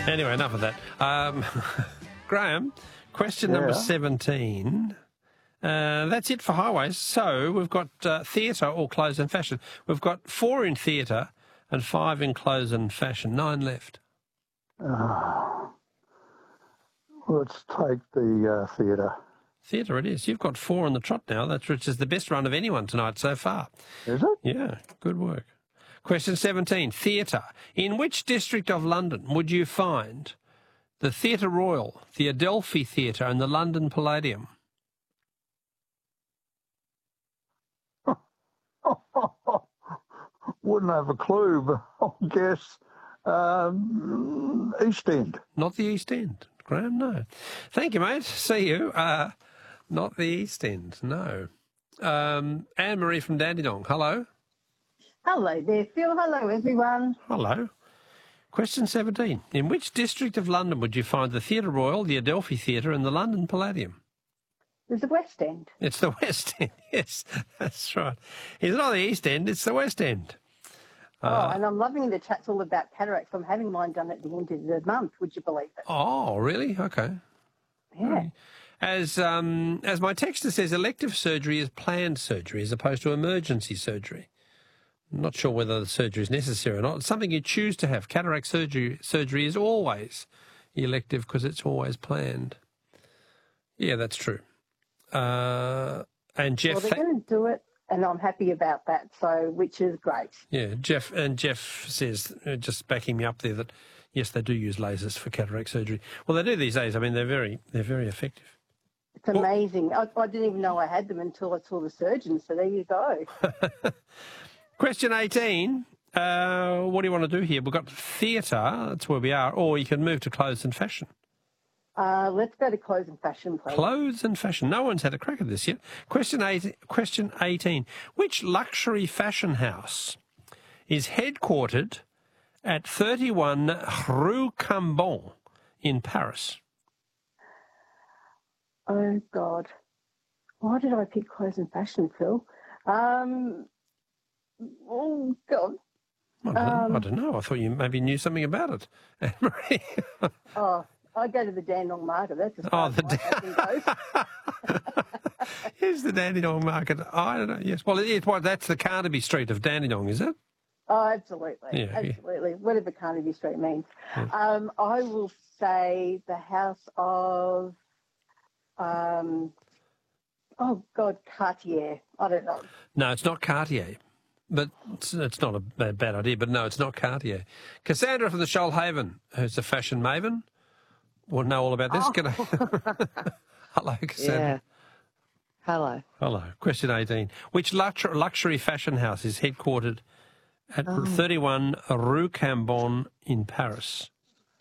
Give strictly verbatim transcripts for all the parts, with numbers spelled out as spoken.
Anyway, enough of that. Um, Graham, question Yeah. number seventeen. Uh, that's it for highways. So we've got uh, theatre or clothes and fashion. We've got four in theatre and five in clothes and fashion. Nine left. Uh, let's take the uh, theatre. Theatre it is. You've got four on the trot now. That's which is the best run of anyone tonight so far. Is it? Yeah, good work. Question seventeen. Theatre. In which district of London would you find the Theatre Royal, the Adelphi Theatre and the London Palladium? Wouldn't have a clue, but I guess um, East End. Not the East End, Graham, no. Thank you, mate. See you. Uh, not the East End, no. Um, Anne-Marie from Dandenong, hello. Hello there, Phil. Hello, everyone. Hello. Question seventeen. In which district of London would you find the Theatre Royal, the Adelphi Theatre and the London Palladium? There's the West End. It's the West End, yes, that's right. It's not the East End, it's the West End. Uh, oh, and I'm loving the chats all about cataracts. I'm having mine done at the end of the month, would you believe it? Oh, really? Okay. Yeah. As um, as my texter says, elective surgery is planned surgery as opposed to emergency surgery. I'm not sure whether the surgery is necessary or not. It's something you choose to have. Cataract surgery surgery is always elective because it's always planned. Yeah, that's true. Uh, and Jeff... Well, they're going to do it, and I'm happy about that, so which is great. Yeah, Jeff and Jeff says, uh, just backing me up there, that yes, they do use lasers for cataract surgery. Well, they do these days. I mean, they're very, they're very effective. It's amazing. I, I didn't even know I had them until I saw the surgeon, so there you go. Question eighteen. Uh, what do you want to do here? We've got theatre, that's where we are, or you can move to clothes and fashion. Uh, let's go to clothes and fashion, please. Clothes and fashion. No one's had a crack at this yet. Question eight, question eighteen. Which luxury fashion house is headquartered at thirty-one Rue Cambon in Paris? Oh, God. Why did I pick clothes and fashion, Phil? Um, oh, God. I don't, Um, I don't know. I thought you maybe knew something about it, Anne-Marie. Oh, I go to the Dandenong Market. That's as Oh, far as the my fashion goes. Here's the Dandenong Market. I don't know. Yes, well, it, well, that's the Carnaby Street of Dandenong, is it? Oh, absolutely. Yeah, yeah. absolutely. Whatever Carnaby Street means. Yeah. Um, I will say the house of, um, oh, God, Cartier. I don't know. No, it's not Cartier, but it's, it's not a bad, bad idea. But no, it's not Cartier. Cassandra from the Shoalhaven, who's a fashion maven, will know all about this. Oh. G'day. Hello, Cassandra. Yeah. Hello. Hello. Question eighteen. Which luxury, luxury fashion house is headquartered at Oh. thirty-one Rue Cambon in Paris?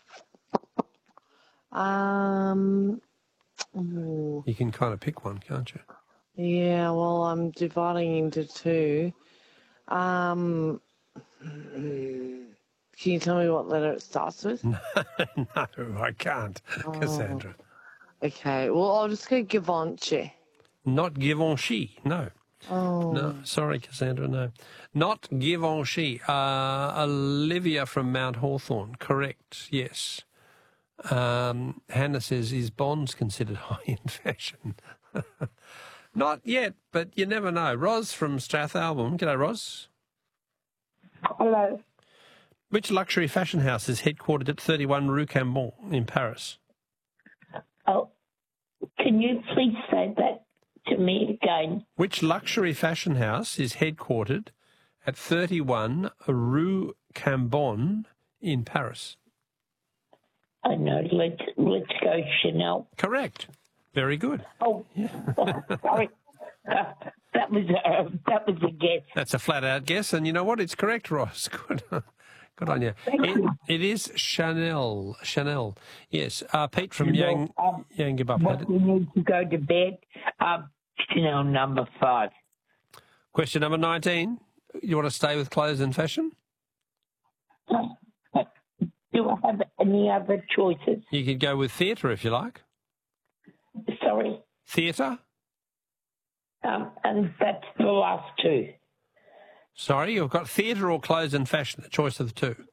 Um. ooh, You can kind of pick one, can't you? Yeah. Well, I'm dividing into two. Um. Can you tell me what letter it starts with? No, I can't, Oh. Cassandra. Okay. Well, I'll just go Givenchy. Not Givenchy, no. Oh. No, sorry, Cassandra, no. Not Givenchy. Uh, Olivia from Mount Hawthorn, correct, yes. Um, Hannah says, is Bonds considered high-end fashion? Not yet, but you never know. Ros from Strathalbyn. G'day, Ros. Hello. Which luxury fashion house is headquartered at thirty-one Rue Cambon in Paris? Oh, can you please say that to me again? Which luxury fashion house is headquartered at thirty-one Rue Cambon in Paris? I know. Let's let's go Chanel. Correct. Very good. Oh, sorry. Uh, that was a that was a guess. That's a flat-out guess, and you know what? It's correct, Ross. Good. Good on you. Thank It, you. it is Chanel. Chanel. Yes. Uh, Pete from You know, Yang um, Yangebup had What it. we need to go to bed? Um, Chanel number five. Question number nineteen. You want to stay with clothes and fashion? Do I have any other choices? You could go with theatre if you like. Sorry. Theatre? Um, and that's the last two. Sorry, you've got theatre or clothes and fashion, the choice of the two.